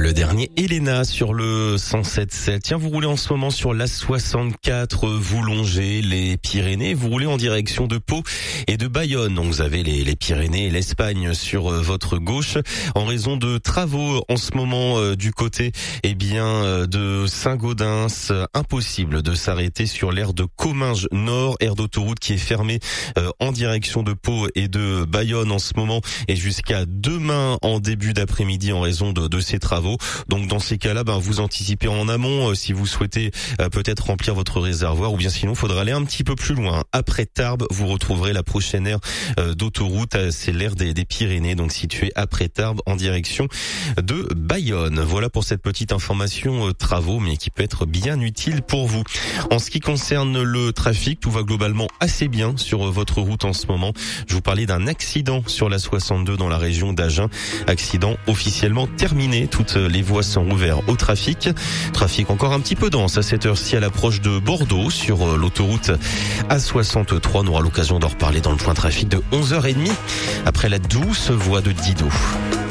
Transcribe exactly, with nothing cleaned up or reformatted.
Le dernier, Elena, sur le cent sept sept. Tiens, vous roulez en ce moment sur l'A soixante-quatre, vous longez les Pyrénées, vous roulez en direction de Pau et de Bayonne. Donc vous avez les, les Pyrénées et l'Espagne sur votre gauche. En raison de travaux en ce moment euh, du côté eh bien euh, de Saint-Gaudens, euh, impossible de s'arrêter sur l'aire de Comminges Nord, aire d'autoroute qui est fermée euh, en direction de Pau et de Bayonne en ce moment et jusqu'à demain en début d'après-midi en raison de, de ces travaux. Donc dans ces cas-là, ben, vous anticipez en amont euh, si vous souhaitez euh, peut-être remplir votre réservoir ou bien sinon il faudra aller un petit peu plus loin. Après Tarbes, vous retrouverez la prochaine aire euh, d'autoroute, euh, c'est l'aire des, des Pyrénées, donc située après Tarbes en direction de Bayonne. Voilà pour cette petite information euh, travaux, mais qui peut être bien utile pour vous. En ce qui concerne le trafic, tout va globalement assez bien sur euh, votre route en ce moment. Je vous parlais d'un accident sur la soixante-deux dans la région d'Agen. Accident officiellement terminé. Toutes les voies sont ouvertes au trafic. Trafic encore un petit peu dense à cette heure-ci à l'approche de Bordeaux sur l'autoroute A soixante-trois. On aura l'occasion d'en reparler dans le point trafic de onze heures trente après la douce voix de Dido.